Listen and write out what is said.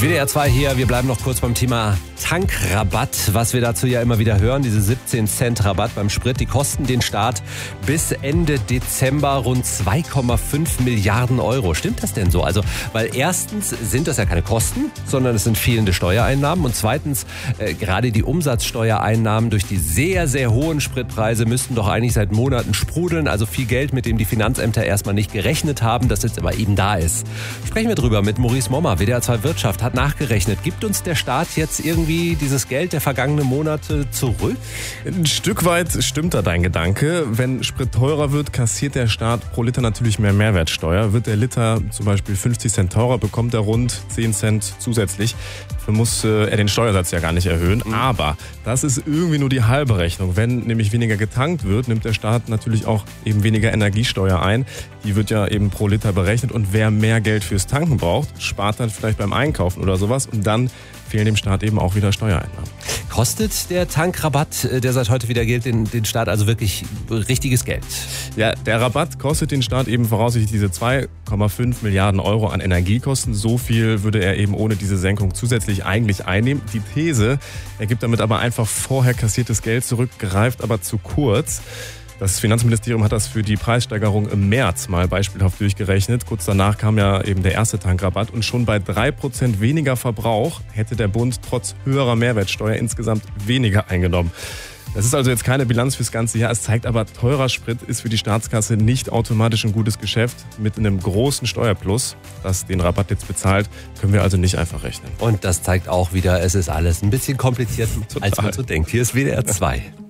WDR 2 hier, wir bleiben noch kurz beim Thema Tankrabatt, was wir dazu ja immer wieder hören, diese 17 Cent Rabatt beim Sprit, die kosten den Staat bis Ende Dezember rund 2,5 Milliarden Euro. Stimmt das denn so? Also, weil erstens sind das ja keine Kosten, sondern es sind fehlende Steuereinnahmen und zweitens, gerade die Umsatzsteuereinnahmen durch die sehr, sehr hohen Spritpreise müssten doch eigentlich seit Monaten sprudeln, also viel Geld, mit dem die Finanzämter erstmal nicht gerechnet haben, das jetzt aber eben da ist. Sprechen wir drüber mit Maurice Mommer, WDR 2 Wirtschaft, hat nachgerechnet. Gibt uns der Staat jetzt irgendwie dieses Geld der vergangenen Monate zurück? Ein Stück weit stimmt da dein Gedanke. Wenn Sprit teurer wird, kassiert der Staat pro Liter natürlich mehr Mehrwertsteuer. Wird der Liter zum Beispiel 50 Cent teurer, bekommt er rund 10 Cent zusätzlich. Dafür muss er den Steuersatz ja gar nicht erhöhen. Aber das ist irgendwie nur die halbe Rechnung. Wenn nämlich weniger getankt wird, nimmt der Staat natürlich auch eben weniger Energiesteuer ein. Die wird ja eben pro Liter berechnet. Und wer mehr Geld fürs Tanken braucht, spart dann vielleicht beim Einkaufen oder sowas. Und dann fehlen dem Staat eben auch wieder Steuereinnahmen. Kostet der Tankrabatt, der seit heute wieder gilt, den Staat also wirklich richtiges Geld? Ja, der Rabatt kostet den Staat eben voraussichtlich diese 2,5 Milliarden Euro an Energiekosten. So viel würde er eben ohne diese Senkung zusätzlich eigentlich einnehmen. Die These, er gibt damit aber einfach vorher kassiertes Geld zurück, greift aber zu kurz. Das Finanzministerium hat das für die Preissteigerung im März mal beispielhaft durchgerechnet. Kurz danach kam ja eben der erste Tankrabatt und schon bei 3% weniger Verbrauch hätte der Bund trotz höherer Mehrwertsteuer insgesamt weniger eingenommen. Das ist also jetzt keine Bilanz fürs ganze Jahr. Es zeigt aber, teurer Sprit ist für die Staatskasse nicht automatisch ein gutes Geschäft. Mit einem großen Steuerplus, das den Rabatt jetzt bezahlt, können wir also nicht einfach rechnen. Und das zeigt auch wieder, es ist alles ein bisschen komplizierter, als man so denkt. Hier ist WDR 2.